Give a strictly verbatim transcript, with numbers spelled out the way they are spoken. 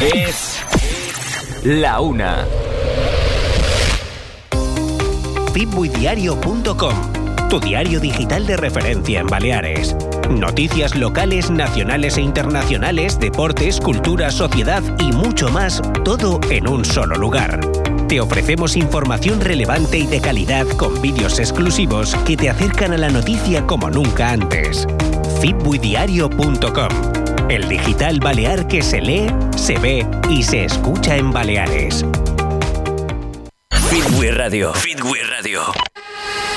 Es la una. fitbuidiario punto com, tu diario digital de referencia en Baleares. Noticias locales, nacionales e internacionales, deportes, cultura, sociedad y mucho más, todo en un solo lugar. Te ofrecemos información relevante y de calidad con vídeos exclusivos que te acercan a la noticia como nunca antes. fitbuidiario punto com, el digital balear que se lee, se ve y se escucha en Baleares. Fitbui Radio. Fitbui Radio.